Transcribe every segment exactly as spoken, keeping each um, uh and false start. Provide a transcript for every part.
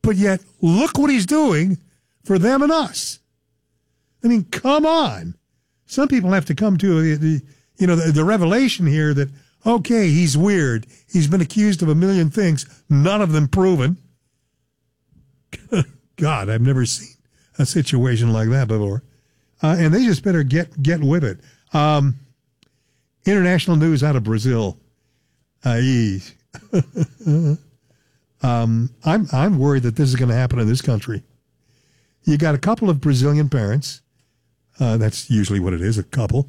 But yet, look what he's doing for them and us. I mean, come on. Some people have to come to the, the you know, the, the revelation here that, okay, he's weird. He's been accused of a million things, none of them proven. God, I've never seen a situation like that before. Uh, and they just better get get with it. Um, international news out of Brazil. Uh, um, I'm I'm worried that this is going to happen in this country. You got a couple of Brazilian parents. Uh, that's usually what it is, a couple.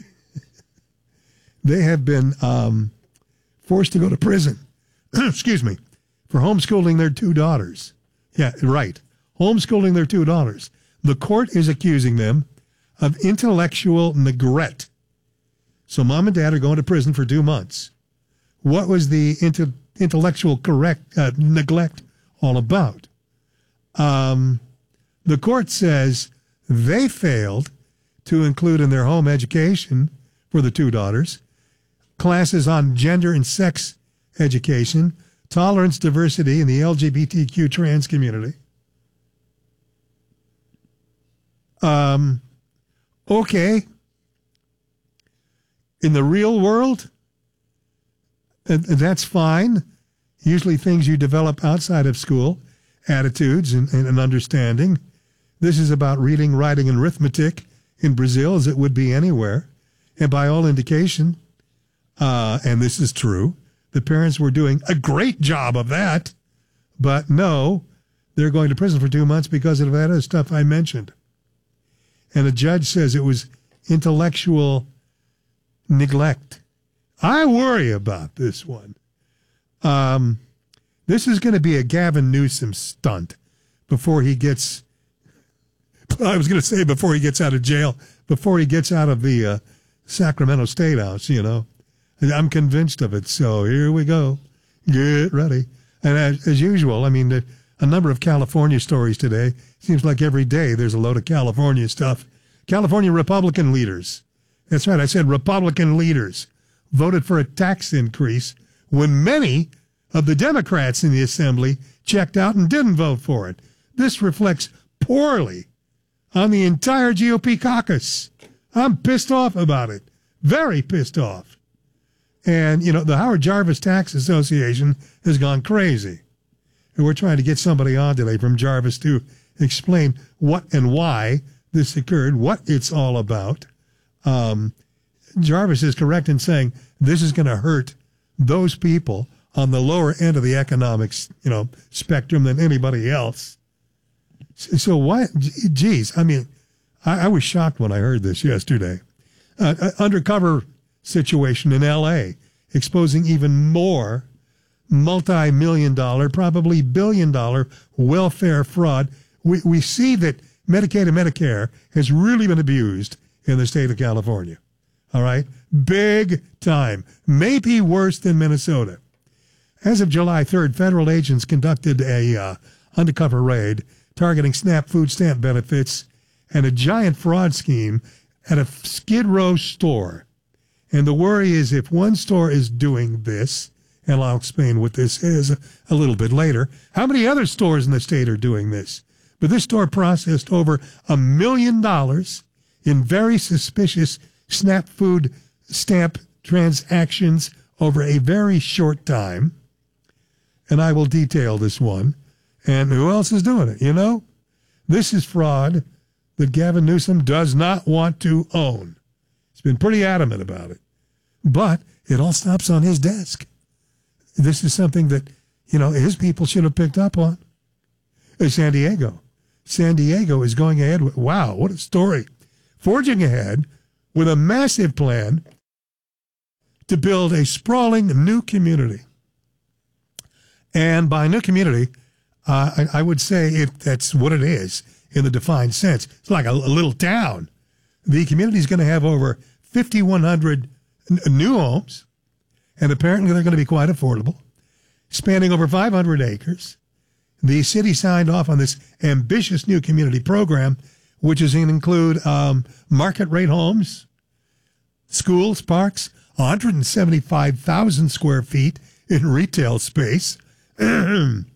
They have been um, forced to go to prison, excuse me, for homeschooling their two daughters. Yeah, right. Homeschooling their two daughters. The court is accusing them of intellectual neglect. So mom and dad are going to prison for two months. What was the inte- intellectual correct uh, neglect all about? Um, the court says they failed to include in their home education for the two daughters classes on gender and sex education, tolerance, diversity, and the L G B T Q trans community. Um, okay. In the real world, and that's fine. Usually things you develop outside of school, attitudes and, and, and understanding. This is about reading, writing, and arithmetic in Brazil as it would be anywhere. And by all indication, uh, and this is true, the parents were doing a great job of that. But no, they're going to prison for two months because of that other stuff I mentioned. And the judge says it was intellectual neglect. I worry about this one. Um, this is going to be a Gavin Newsom stunt before he gets, I was going to say before he gets out of jail, before he gets out of the uh, Sacramento State House, you know. I'm convinced of it. So here we go. Get ready. And as, as usual, I mean, the, a number of California stories today. Seems like every day there's a load of California stuff. California Republican leaders. That's right. I said Republican leaders voted for a tax increase when many of the Democrats in the assembly checked out and didn't vote for it. This reflects poorly on the entire G O P caucus. I'm pissed off about it. Very pissed off. And, you know, the Howard Jarvis Tax Association has gone crazy. And we're trying to get somebody on today from Jarvis to explain what and why this occurred, what it's all about. Um, Jarvis is correct in saying this is going to hurt those people on the lower end of the economics, you know, spectrum than anybody else. So why, geez, I mean, I, I was shocked when I heard this yesterday. Uh, uh, undercover situation in L A exposing even more multi-million dollar, probably billion dollar welfare fraud. We, we see that Medicaid and Medicare has really been abused in the state of California. All right? Big time. Maybe worse than Minnesota. As of July third, federal agents conducted a uh, undercover raid targeting SNAP food stamp benefits and a giant fraud scheme at a Skid Row store. And the worry is if one store is doing this, and I'll explain what this is a, a little bit later, how many other stores in the state are doing this? But this store processed over a million dollars in very suspicious SNAP food stamp transactions over a very short time. And I will detail this one. And who else is doing it, you know? This is fraud that Gavin Newsom does not want to own. He's been pretty adamant about it. But it all stops on his desk. This is something that, you know, his people should have picked up on. San Diego. San Diego is going ahead with, wow, what a story. Forging ahead with a massive plan to build a sprawling new community. And by new community, uh, I, I would say it, that's what it is in the defined sense. It's like a, a little town. The community is going to have over fifty-one hundred n- new homes, and apparently they're going to be quite affordable, spanning over five hundred acres. The city signed off on this ambitious new community program, which is going to include um, market rate homes, schools, parks, one hundred seventy-five thousand square feet in retail space,